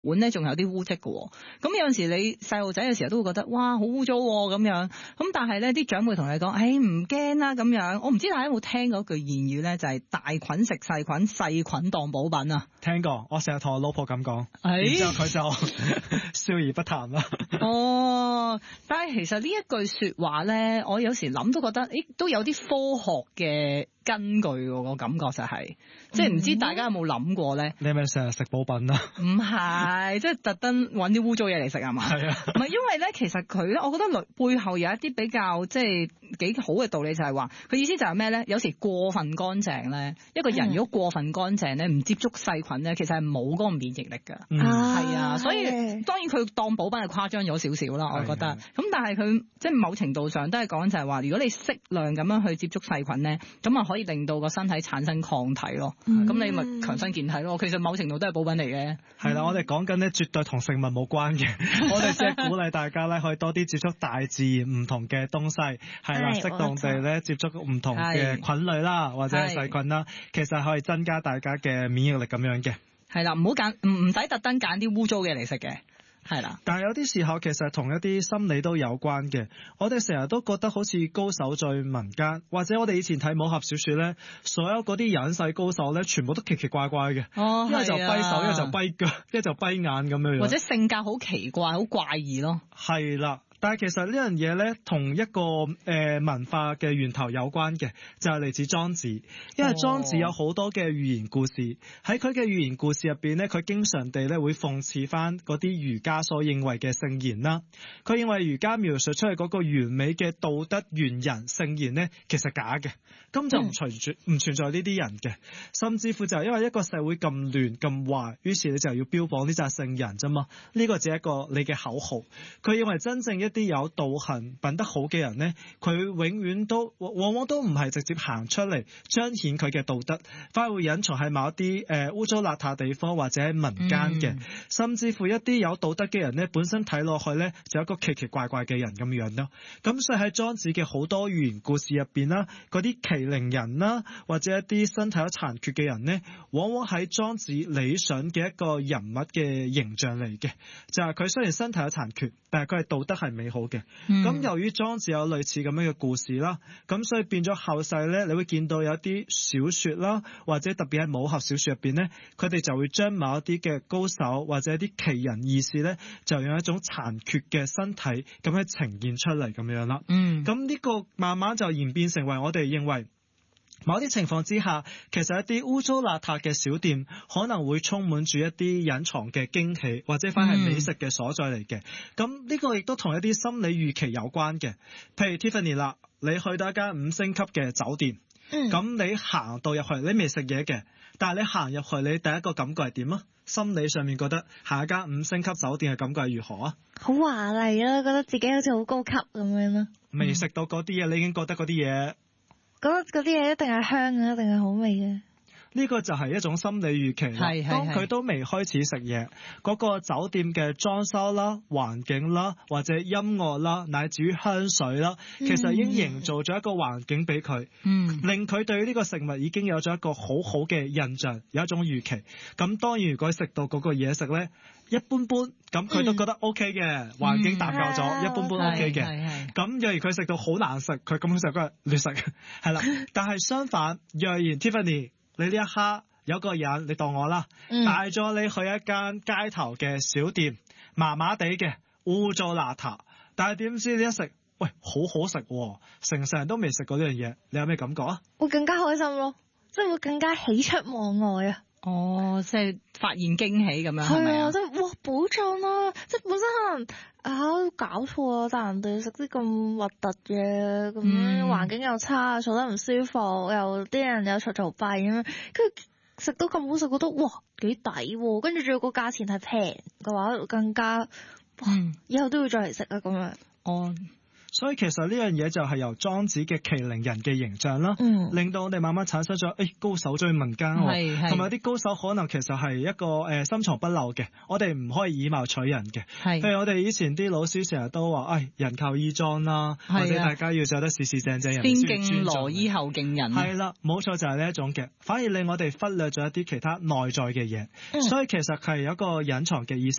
碗咧仲有啲污漬嘅，咁有陣時你細路仔嘅時候都會覺得哇好污糟咁樣，咁但係咧啲長輩同你講，唔驚啦咁樣。我唔知大家有冇聽過句諺語咧，就係大菌食細菌，細菌當補品啊。 聽過，我成日同我老婆咁講，然之後佢就笑而不談啦。 哦，但係其實呢一句說話咧，我有時諗都覺得，都有啲科學嘅根據喎，我感覺就係，即係唔知大家有冇諗過咧？ 你係咪成日食補品啊？ 唔係，即係特登揾啲污糟嘢嚟食係嘛？係啊，唔係因為咧，其實佢咧，我覺得背後有一啲比較即係幾好嘅道理，就係話佢意思就係咩咧？有時過分乾淨咧，一個人如果過分乾淨咧，唔接觸細菌咧，其實係冇嗰個免疫力㗎。係啊，所以當然佢當補品係誇張咗少少啦，我覺得。咁但係佢即係某程度上都係講就係話，如果你適量咁樣去接觸細菌咧，咁啊可以令到個身體產生抗體咯。咁你咪強身健體咯。其實某程度都係補品嚟嘅。係啦， 我哋講緊咧絕對同食物冇關嘅，我哋只係鼓勵大家咧可以多啲接觸大自然唔同嘅東西，係啦，適當地咧接觸唔同嘅菌類啦，或者係細菌啦，其實可以增加大家嘅免疫力咁樣嘅。係啦， 唔使特登揀啲污糟嘅嚟食嘅。係啦， 但係有啲時候其實同一啲心理都有關嘅。我哋成日都覺得好似高手在民間，或者我哋以前睇武俠小說咧，所有嗰啲隱世高手咧，全部都奇奇怪怪嘅。 哦， 一係就跛手，一係就跛腳，一係就跛眼咁樣樣， 或者性格好奇怪、好怪異咯。 係啦。但係其實呢樣嘢咧，同一個文化嘅源頭有關嘅，就係嚟自莊子。因為莊子有好多嘅寓言故事，喺佢嘅寓言故事入邊咧，佢經常地咧會諷刺翻嗰啲儒家所認為嘅聖賢啦。佢認為儒家描述出嚟嗰個完美嘅道德完人聖賢咧，其實假嘅，根本就唔存在呢啲人嘅。甚至乎就係因為一個社會咁亂咁壞，於是你就要標榜呢隻聖人啫嘛。呢個只係一個你嘅口號。佢認為真正一啲有道行品德好嘅人呢，佢永遠都往往都唔係直接行出嚟彰顯佢嘅道德，反而會隱藏喺某一啲污糟邋遢地方或者喺民間嘅。甚至乎一啲有道德嘅人呢，本身睇落去呢，就有一個奇奇怪怪嘅人咁樣咯。咁所以喺莊子嘅好多寓言故事入邊啦，嗰啲麒麟人啦，或者一啲身體有殘缺嘅人呢，往往喺莊子理想嘅一個人物嘅形象嚟嘅，就係佢雖然身體有殘缺，但係佢係道德係美好嘅。咁由於莊子有類似咁樣嘅故事啦，咁所以變咗後世咧，你會見到有啲小說啦，或者特別喺武俠小說入邊咧，佢哋就會將某一啲嘅高手或者一啲奇人異士咧，就用一種殘缺嘅身體咁樣呈現出嚟咁樣啦。咁呢個慢慢就演變成為我哋認為某啲情況之下，其實一啲污糟邋遢嘅小店可能會充滿住一啲隱藏嘅驚喜，或者反係美食嘅所在嚟嘅。咁呢個亦都同一啲心理預期有關嘅。譬如 Tiffany 啦，你去到一間5星級嘅酒店，咁你行到入去，你未食嘢嘅，但係你行入去，你第一個感覺係點啊？心理上面覺得下一間5星級酒店嘅感覺係如何啊？好華麗啦，覺得自己好似好高級咁樣啦。未食到嗰啲嘢，你已經覺得嗰啲嘢嗰啲嘢一定係香嘅，一定係好味嘅。呢個就係一種心理預期啦。當佢都未開始食嘢，嗰個酒店嘅裝修啦、環境啦，或者音樂啦，乃至於香水啦，其實已經營造咗一個環境俾佢，令佢對呢個食物已經有咗一個好好嘅印象，有一種預期。咁當然如果食到嗰個嘢食咧一般般，咁佢都覺得 OK 嘅，環境搭救咗，一般般 OK 嘅。咁若然佢食到好難食，佢根本就覺得劣食，係啦。但係相反，若然 Tiffany，你呢一刻有個人，你當我啦，帶咗你去一間街頭嘅小店，麻麻地嘅污糟邋遢，但係點知你一食，喂，好好食喎，成人都未食過呢樣嘢，你有咩感覺啊？會更加開心咯，即係會更加喜出望外啊！哦，即係發現驚喜咁樣，係咪啊？即係哇，寶藏啦！即係本身可能搞錯啊，但人哋食啲咁核突嘅，咁樣環境又差，坐得唔舒服，又啲人又嘈嘈閉咁樣，跟住食到咁好食，覺得哇幾抵喎！跟住仲有個價錢係平嘅話，更加哇，以後都要再嚟食啊咁樣。哦。所以其實呢樣嘢就係由莊子嘅麒麟人嘅形象啦，令到我哋慢慢產生咗高手在民間，同埋啲高手可能其實係一個深藏不露嘅，我哋唔可以以貌取人嘅。譬如我哋以前啲老師成日都話，人靠衣裝啦，或者大家要走得四四正正，人先敬羅衣後敬人。係啦，冇錯就係呢一種嘅，反而令我哋忽略咗一啲其他內在嘅嘢，所以其實係有一個隱藏嘅意思